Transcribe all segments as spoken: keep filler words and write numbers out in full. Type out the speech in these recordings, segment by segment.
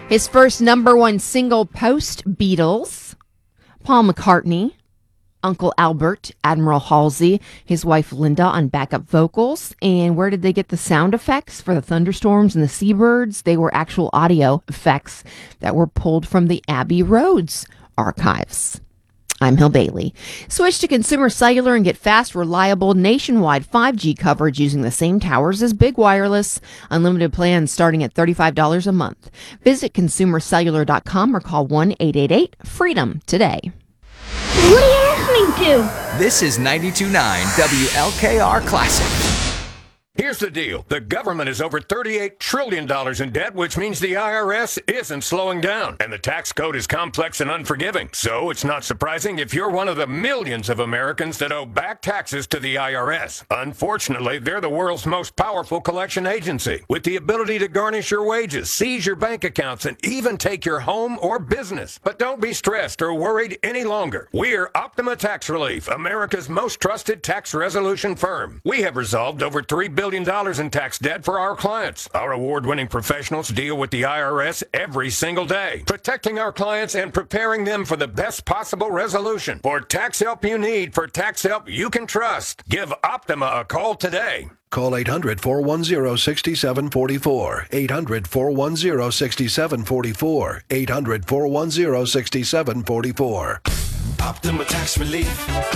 His first number one single post Beatles, Paul McCartney, Uncle Albert, Admiral Halsey, his wife Linda on backup vocals. And where did they get the sound effects for the thunderstorms and the seabirds? They were actual audio effects that were pulled from the Abbey Roads archives. I'm Hill Bailey. Switch to Consumer Cellular and get fast, reliable, nationwide five G coverage using the same towers as Big Wireless. Unlimited plans starting at thirty-five dollars a month. Visit consumer cellular dot com or call one eight eight eight FREEDOM today. What are you listening to? This is ninety-two point nine W L K R Classic. Here's the deal. The government is over thirty-eight trillion dollars in debt, which means the I R S isn't slowing down. And the tax code is complex and unforgiving. So it's not surprising if you're one of the millions of Americans that owe back taxes to the I R S. Unfortunately, they're the world's most powerful collection agency, with the ability to garnish your wages, seize your bank accounts, and even take your home or business. But don't be stressed or worried any longer. We're Optima Tax Relief, America's most trusted tax resolution firm. We have resolved over three billion dollars in tax debt for our clients. Our award-winning professionals deal with the I R S every single day, protecting our clients and preparing them for the best possible resolution. For tax help you need, for tax help you can trust, give Optima a call today. Call eight hundred, four one zero, six seven four four. eight hundred, four one zero, six seven four four. eight hundred, four one zero, six seven four four. Optima Tax Relief.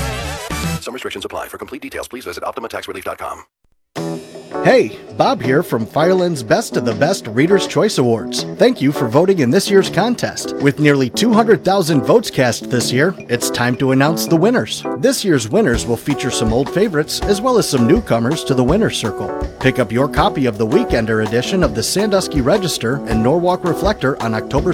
Some restrictions apply. For complete details, please visit optima tax relief dot com. Hey, Bob here from Fireland's Best of the Best Reader's Choice Awards. Thank you for voting in this year's contest. With nearly two hundred thousand votes cast this year, it's time to announce the winners. This year's winners will feature some old favorites as well as some newcomers to the winner's circle. Pick up your copy of the Weekender edition of the Sandusky Register and Norwalk Reflector on October